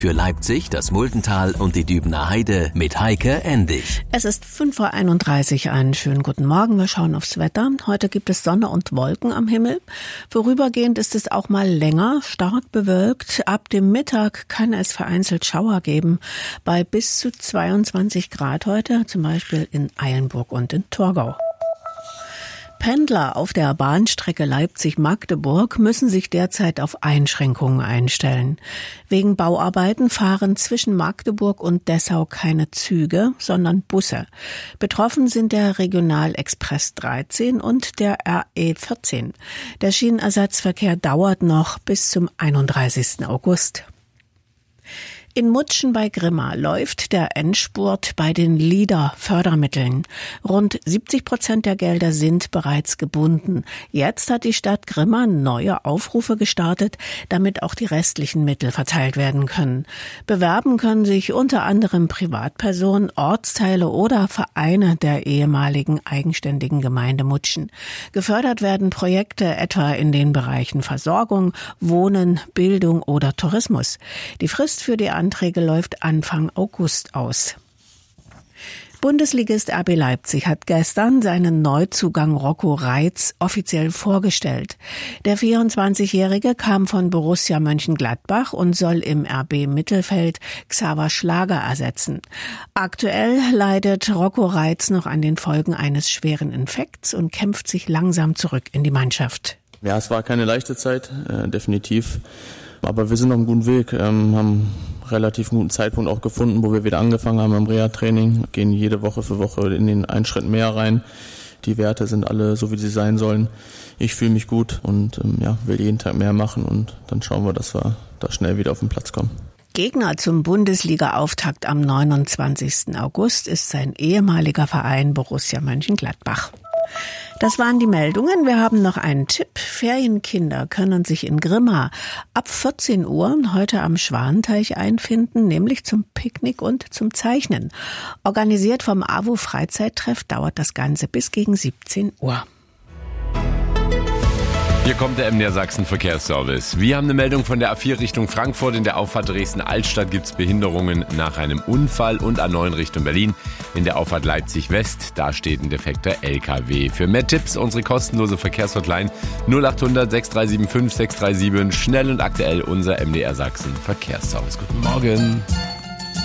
Für Leipzig, das Muldental und die Dübener Heide mit Heike Endig. Es ist 5:31 Uhr. Einen schönen guten Morgen. Wir schauen aufs Wetter. Heute gibt es Sonne und Wolken am Himmel. Vorübergehend ist es auch mal länger, stark bewölkt. Ab dem Mittag kann es vereinzelt Schauer geben. Bei bis zu 22 Grad heute, zum Beispiel in Eilenburg und in Torgau. Pendler auf der Bahnstrecke Leipzig-Magdeburg müssen sich derzeit auf Einschränkungen einstellen. Wegen Bauarbeiten fahren zwischen Magdeburg und Dessau keine Züge, sondern Busse. Betroffen sind der Regionalexpress 13 und der RE 14. Der Schienenersatzverkehr dauert noch bis zum 31. August. In Mutschen bei Grimma läuft der Endspurt bei den LEADER-Fördermitteln. Rund 70% der Gelder sind bereits gebunden. Jetzt hat die Stadt Grimma neue Aufrufe gestartet, damit auch die restlichen Mittel verteilt werden können. Bewerben können sich unter anderem Privatpersonen, Ortsteile oder Vereine der ehemaligen eigenständigen Gemeinde Mutschen. Gefördert werden Projekte etwa in den Bereichen Versorgung, Wohnen, Bildung oder Tourismus. Die Frist für die Anträge läuft Anfang August aus. Bundesligist RB Leipzig hat gestern seinen Neuzugang Rocco Reitz offiziell vorgestellt. Der 24-Jährige kam von Borussia Mönchengladbach und soll im RB-Mittelfeld Xaver Schlager ersetzen. Aktuell leidet Rocco Reitz noch an den Folgen eines schweren Infekts und kämpft sich langsam zurück in die Mannschaft. Ja, es war keine leichte Zeit, definitiv. Aber wir sind auf einem guten Weg, haben relativ guten Zeitpunkt auch gefunden, wo wir wieder angefangen haben im Reha-Training, gehen jede Woche für Woche in den einen Schritt mehr rein. Die Werte sind alle so, wie sie sein sollen. Ich fühle mich gut und will jeden Tag mehr machen und dann schauen wir, dass wir da schnell wieder auf den Platz kommen. Gegner zum Bundesliga-Auftakt am 29. August ist sein ehemaliger Verein Borussia Mönchengladbach. Das waren die Meldungen. Wir haben noch einen Tipp. Ferienkinder können sich in Grimma ab 14 Uhr heute am Schwanenteich einfinden, nämlich zum Picknick und zum Zeichnen. Organisiert vom AWO Freizeittreff dauert das Ganze bis gegen 17 Uhr. Hier kommt der MDR Sachsen Verkehrsservice. Wir haben eine Meldung von der A4 Richtung Frankfurt. In der Auffahrt Dresden-Altstadt gibt es Behinderungen nach einem Unfall und A9 Richtung Berlin. In der Auffahrt Leipzig-West, da steht ein defekter LKW. Für mehr Tipps unsere kostenlose Verkehrshotline 0800 6375 637. Schnell und aktuell unser MDR Sachsen Verkehrsservice. Guten Morgen.